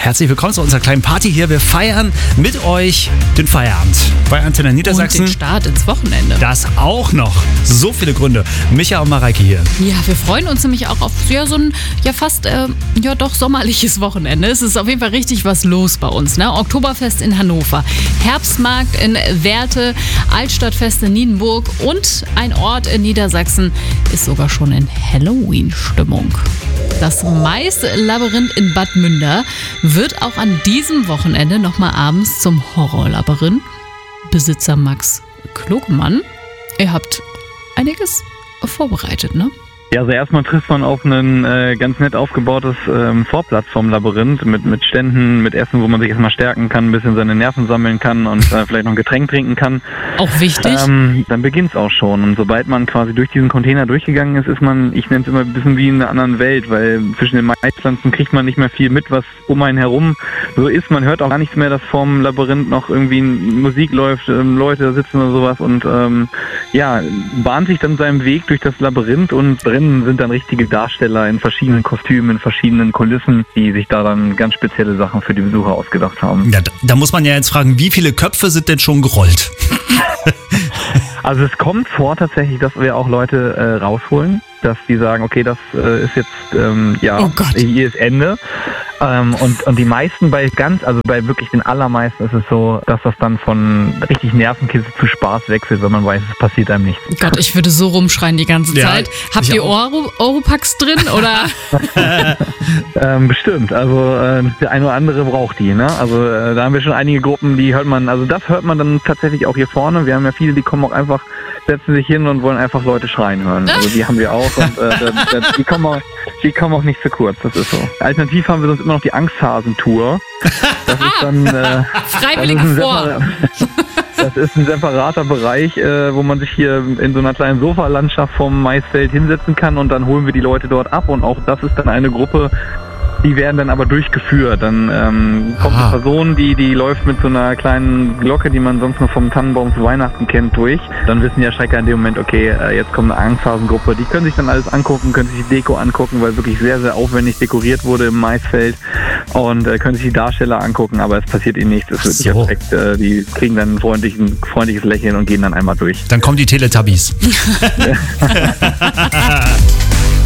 herzlich willkommen zu unserer kleinen Party hier. Wir feiern mit euch den Feierabend bei Antenne Niedersachsen. Und den Start ins Wochenende. Das auch noch. So viele Gründe. Micha und Mareike hier. Ja, wir freuen uns nämlich auch auf so ein fast doch sommerliches Wochenende. Es ist auf jeden Fall richtig was los bei uns. Ne? Oktoberfest in Hannover, Herbstmarkt in Werthe, Altstadtfest in Nienburg und ein Ort in Niedersachsen ist sogar schon in Halloween-Stimmung. Das Maislabyrinth in Bad Münder wird auch an diesem Wochenende nochmal abends zum Horrorlabyrinth. Besitzer Max Klogemann, ihr habt einiges vorbereitet, ne? Ja, also erstmal trifft man auf ein ganz nett aufgebautes Vorplatz vom Labyrinth mit Ständen, mit Essen, wo man sich erstmal stärken kann, ein bisschen seine Nerven sammeln kann und vielleicht noch ein Getränk trinken kann. Auch wichtig. Dann beginnt's auch schon. Und sobald man quasi durch diesen Container durchgegangen ist, ist man, ich nenne es immer ein bisschen wie in einer anderen Welt, weil zwischen den Maispflanzen kriegt man nicht mehr viel mit, was um einen herum so ist. Man hört auch gar nichts mehr, dass vorm Labyrinth noch irgendwie Musik läuft, Leute da sitzen oder sowas und bahnt sich dann seinen Weg durch das Labyrinth und drin sind dann richtige Darsteller in verschiedenen Kostümen, in verschiedenen Kulissen, die sich da dann ganz spezielle Sachen für die Besucher ausgedacht haben. Ja, da muss man ja jetzt fragen, wie viele Köpfe sind denn schon gerollt? Also es kommt vor tatsächlich, dass wir auch Leute rausholen, dass die sagen, okay, das ist jetzt, hier ist Ende. Und die meisten bei wirklich den allermeisten ist es so, dass das dann von richtig Nervenkitzel zu Spaß wechselt, wenn man weiß, es passiert einem nichts. Gott, ich würde so rumschreien die ganze Zeit. Habt ihr Oropax drin, oder? Bestimmt, also der eine oder andere braucht die, ne? Also da haben wir schon einige Gruppen, das hört man dann tatsächlich auch hier vorne. Wir haben ja viele, die kommen auch einfach, setzen sich hin und wollen einfach Leute schreien hören. Also die haben wir auch und die kommen auch nicht zu kurz, das ist so. Alternativ haben wir sonst immer noch die Angsthasen-Tour. Das ist dann Freiwillige vor. Das ist ein separater Bereich, wo man sich hier in so einer kleinen Sofalandschaft vom Maisfeld hinsetzen kann und dann holen wir die Leute dort ab und auch das ist dann eine Gruppe, die werden dann aber durchgeführt. Dann kommt eine Person, die läuft mit so einer kleinen Glocke, die man sonst nur vom Tannenbaum zu Weihnachten kennt, durch. Dann wissen ja Schrecker in dem Moment, okay, jetzt kommt eine Angsthasengruppe. Die können sich dann alles angucken, können sich die Deko angucken, weil wirklich sehr, sehr aufwendig dekoriert wurde im Maisfeld und können sich die Darsteller angucken, aber es passiert ihnen nichts. Es wird nicht erschreckt. Die kriegen dann ein freundliches Lächeln und gehen dann einmal durch. Dann kommen die Teletubbies.